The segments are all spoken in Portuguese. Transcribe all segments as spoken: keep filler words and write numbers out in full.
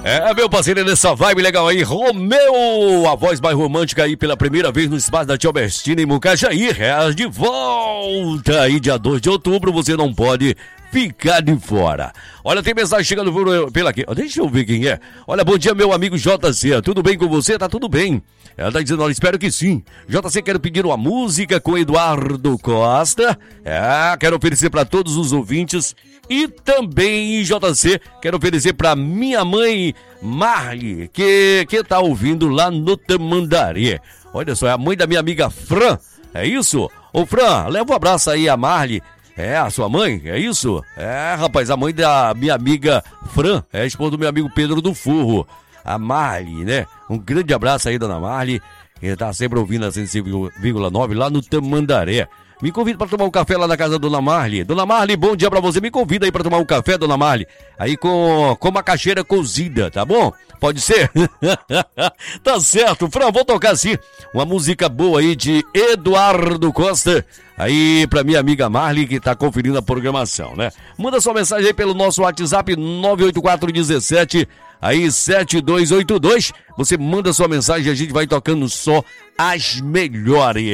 É, meu parceiro, nessa vibe legal aí, Romeu, a voz mais romântica aí pela primeira vez no espaço da Tia Albertina em Mucajaí, reais de volta aí dia dois de outubro, você não pode ficar de fora. Olha, tem mensagem chegando por, pela aqui, deixa eu ver quem é. Olha, bom dia meu amigo J C, tudo bem com você? Tá tudo bem. Ela tá dizendo, olha, espero que sim. J C, quero pedir uma música com Eduardo Costa. É, quero oferecer para todos os ouvintes. E também, J C, quero oferecer para minha mãe Marli, que, que tá ouvindo lá no Tamandaré. Olha só, é a mãe da minha amiga Fran, é isso? Ô Fran, leva um abraço aí a Marli. É, a sua mãe, é isso? É, rapaz, a mãe da minha amiga Fran, é a esposa do meu amigo Pedro do Forro. A Marli, né? Um grande abraço aí, dona Marli, que tá sempre ouvindo a cento e cinco vírgula nove lá no Tamandaré. Me convida para tomar um café lá na casa da dona Marli. Dona Marli, bom dia para você. Me convida aí para tomar um café, dona Marli. Aí com, com macaxeira cozida, tá bom? Pode ser? Tá certo. Fran, vou tocar sim uma música boa aí de Eduardo Costa. Aí pra minha amiga Marli que tá conferindo a programação, né? Manda sua mensagem aí pelo nosso WhatsApp nove oito quatro um sete aí sete dois oito dois. Você manda sua mensagem e a gente vai tocando só as melhores.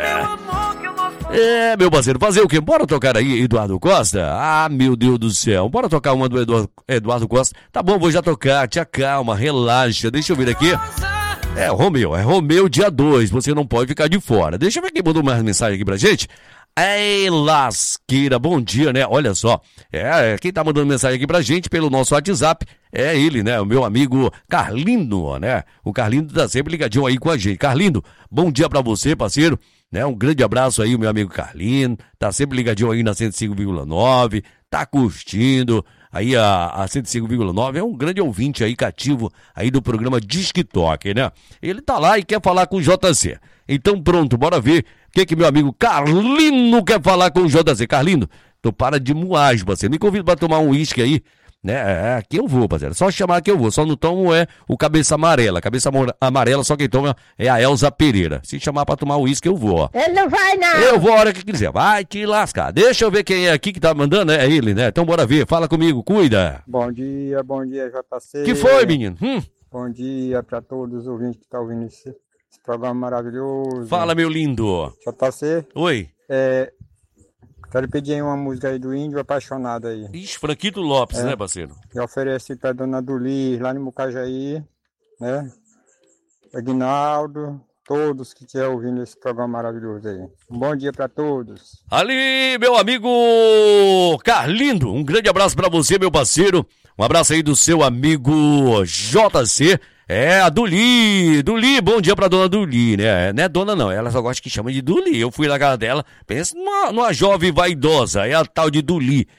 É, meu parceiro, fazer o quê? Bora tocar aí, Eduardo Costa? Ah, meu Deus do céu. Bora tocar uma do Eduardo, Eduardo Costa? Tá bom, vou já tocar. Te acalma, relaxa. Deixa eu ver aqui. É, Romeu, é Romeu dia dois. Você não pode ficar de fora. Deixa eu ver quem mandou mais mensagem aqui pra gente. Ei, lasqueira, bom dia, né? Olha só, é, quem tá mandando mensagem aqui pra gente pelo nosso WhatsApp é ele, né? O meu amigo Carlindo, né? O Carlindo tá sempre ligadinho aí com a gente. Carlindo, bom dia pra você, parceiro. Né? Um grande abraço aí, o meu amigo Carlino, tá sempre ligadinho aí na cento e cinco vírgula nove, tá curtindo, aí a, a cento e cinco vírgula nove é um grande ouvinte aí, cativo aí do programa Disque Toque, né? Ele tá lá e quer falar com o J C. Então pronto, bora ver o que que meu amigo Carlino quer falar com o J C. Carlino, tô para de moagem, parceiro, me convido pra tomar um uísque aí, né? É, aqui eu vou, parceiro, só chamar que eu vou, só não tomo é o cabeça amarela, cabeça amarela só quem toma é a Elza Pereira, se chamar pra tomar uísque eu vou, ó. Ele não vai não. Eu vou a hora que quiser, vai te lascar. Deixa eu ver quem é aqui que tá mandando, é ele, né? Então bora ver, fala comigo, cuida. Bom dia, bom dia J C. Que foi, menino? Hum? Bom dia pra todos os ouvintes que estão ouvindo esse, esse programa maravilhoso. Fala, meu lindo. J C. Oi. É... Quero pedir aí uma música aí do Índio Apaixonado aí. Ixi, Franquito Lopes, é, né, parceiro? Eu ofereci pra dona Duli, lá no Mucajaí, né? Aguinaldo, todos que estiverem ouvindo esse programa maravilhoso aí. Um bom dia pra todos. Ali, meu amigo Carlindo, um grande abraço pra você, meu parceiro. Um abraço aí do seu amigo J C. É, a Duli, Duli, bom dia pra dona Duli, né? Não é dona não, ela só gosta que chama de Duli. Eu fui na casa dela, pensa numa, numa jovem vaidosa, é a tal de Duli.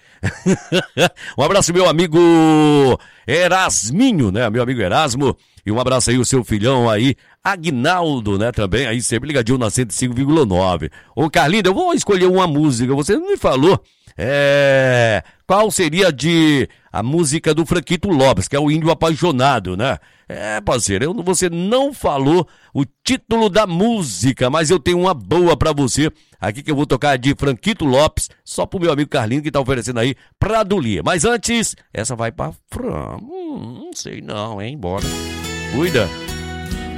Um abraço meu amigo Erasminho, né? Meu amigo Erasmo. E um abraço aí o seu filhão aí, Aguinaldo, né? Também aí sempre ligadinho na cento e cinco vírgula nove. Ô Carlinhos, eu vou escolher uma música, você não me falou. É... Qual seria de a música do Franquito Lopes, que é o Índio Apaixonado, né? É, parceiro, eu, você não falou o título da música, mas eu tenho uma boa pra você aqui que eu vou tocar de Franquito Lopes, só pro meu amigo Carlinho que tá oferecendo aí pra Duli. Mas antes, essa vai pra Fran. Hum, não sei não, hein? Bora. Cuida.